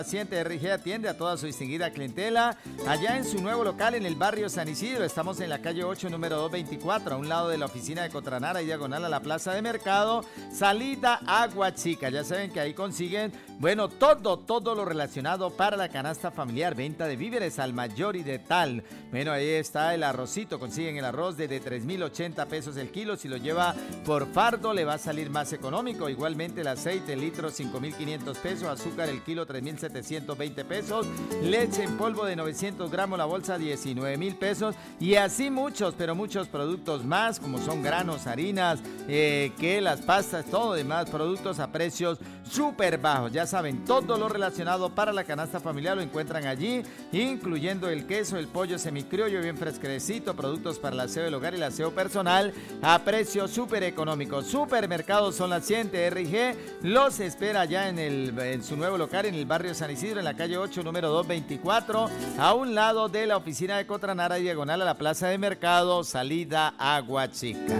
Paciente RG atiende a toda su distinguida clientela allá en su nuevo local en el barrio San Isidro. Estamos en la calle 8, número 224, a un lado de la oficina de Cotranara y diagonal a la plaza de mercado, salida Agua Chica. Ya saben que ahí consiguen, bueno, todo lo relacionado para la canasta familiar, venta de víveres al mayor y de tal. Bueno, ahí está el arrocito, consiguen el arroz de 3,080 pesos el kilo. Si lo lleva por fardo le va a salir más económico. Igualmente el aceite, el litro 5,500 pesos, azúcar el kilo 3,720 pesos, leche en polvo de 900 gramos la bolsa 19,000 pesos y así muchos, pero muchos productos más como son granos, harinas, que las pastas, todo demás productos a precios súper bajos. Ya saben, todo lo relacionado para la canasta familiar lo encuentran allí, incluyendo el queso, el pollo semicriollo bien fresquecito, productos para el aseo del hogar y el aseo personal a precios súper económicos. Supermercados Son la 100 RG los espera ya en su nuevo local en el barrio San Isidro, en la calle 8, número 224, a un lado de la oficina de Cotranara y diagonal a la plaza de mercado, salida Agua Chica.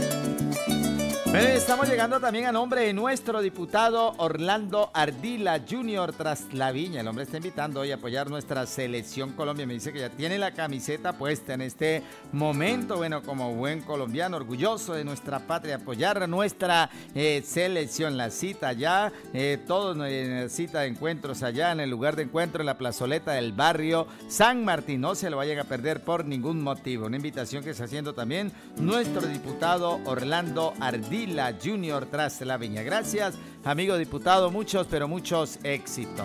Bueno, estamos llegando también a nombre de nuestro diputado Orlando Ardila Jr. Traslaviña. El hombre está invitando hoy a apoyar nuestra selección Colombia. Me dice que ya tiene la camiseta puesta en este momento. Bueno, como buen colombiano, orgulloso de nuestra patria, apoyar a nuestra selección. La cita ya, todos en la cita de encuentros allá en el lugar de encuentro, en la plazoleta del barrio San Martín. No se lo vayan a perder por ningún motivo. Una invitación que está haciendo también nuestro diputado Orlando Ardila Junior Traslaviña. Gracias, amigo diputado, muchos, pero muchos éxitos.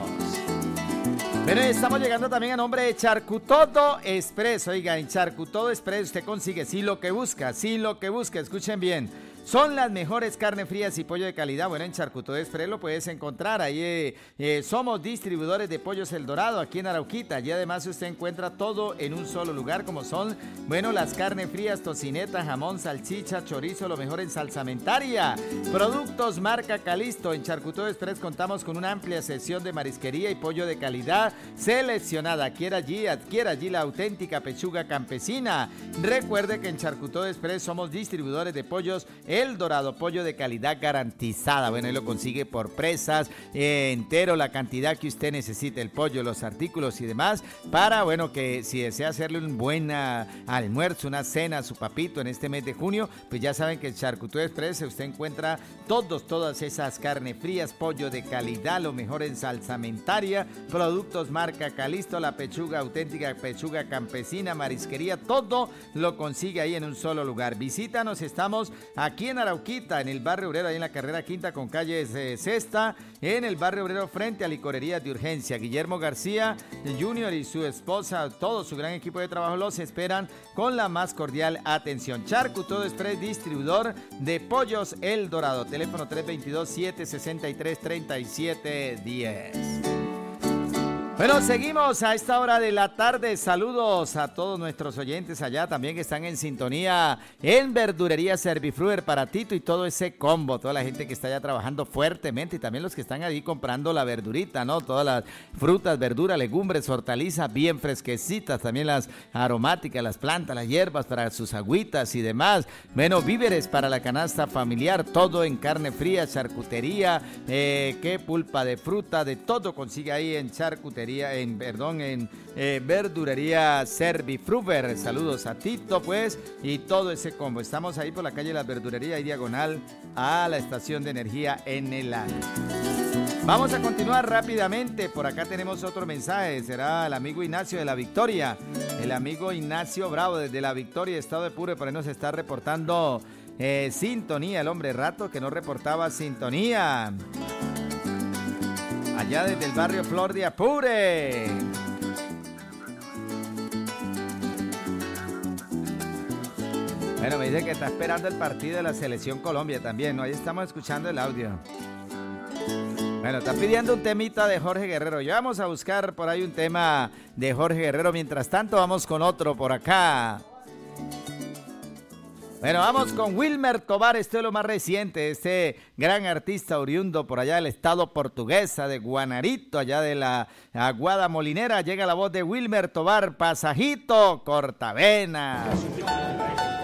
Pero estamos llegando también a nombre de Charcutodo Express. Oiga, en Charcutodo Express usted consigue, sí lo que busca, escuchen bien. Son las mejores carnes frías y pollo de calidad. Bueno, en Charcutodo Express lo puedes encontrar. Ahí somos distribuidores de Pollos El Dorado aquí en Arauquita. Y además usted encuentra todo en un solo lugar, como son, bueno, las carnes frías, tocineta, jamón, salchicha, chorizo, lo mejor en salsamentaria. Productos marca Calisto. En Charcutodo Express contamos con una amplia sección de marisquería y pollo de calidad seleccionada. Adquiera allí la auténtica pechuga campesina. Recuerde que en Charcutodo Express somos distribuidores de Pollos El Dorado, pollo de calidad garantizada. Bueno, ahí lo consigue por presas, entero, la cantidad que usted necesite, el pollo, los artículos y demás, para, bueno, que si desea hacerle un buen almuerzo, una cena a su papito en este mes de junio, pues ya saben que en Charcutodo Express usted encuentra todas esas carnes frías, pollo de calidad, lo mejor en salsamentaria, productos marca Calisto, la pechuga auténtica, pechuga campesina, marisquería, todo lo consigue ahí en un solo lugar. Visítanos, estamos aquí en Arauquita, en el barrio obrero, ahí en la carrera quinta con calle Sexta, en el barrio obrero frente a Licorerías de Urgencia. Guillermo García Jr. y su esposa, todo su gran equipo de trabajo los esperan con la más cordial atención. Charcutodo Express, distribuidor de Pollos El Dorado. Teléfono 322-763-3710. Bueno, seguimos a esta hora de la tarde. Saludos a todos nuestros oyentes allá también que están en sintonía en Verdurería Servifruer para Tito y todo ese combo. Toda la gente que está allá trabajando fuertemente y también los que están ahí comprando la verdurita, ¿no? Todas las frutas, verduras, legumbres, hortalizas bien fresquecitas. También las aromáticas, las plantas, las hierbas para sus agüitas y demás. Bueno, víveres para la canasta familiar. Todo en carne fría, charcutería, qué pulpa de fruta, de todo consigue ahí en charcutería. En Verdurería Servifruver. Saludos a Tito, pues, y todo ese combo. Estamos ahí por la calle Las Verdurerías y diagonal a la estación de energía Enel. Vamos a continuar rápidamente. Por acá tenemos otro mensaje. Será el amigo Ignacio de La Victoria. El amigo Ignacio Bravo desde La Victoria, estado de Pure, por ahí nos está reportando sintonía. El hombre rato que no reportaba sintonía. Allá desde el barrio Flor de Apure. Bueno, me dice que está esperando el partido de la Selección Colombia también, ¿no? Ahí estamos escuchando el audio. Bueno, está pidiendo un temita de Jorge Guerrero. Ya vamos a buscar por ahí un tema de Jorge Guerrero. Mientras tanto, vamos con otro por acá. Bueno, vamos con Wilmer Tovar, este es lo más reciente, este gran artista oriundo por allá del estado portuguesa de Guanarito, allá de la Aguada Molinera. Llega la voz de Wilmer Tovar, Pasajito Cortavenas.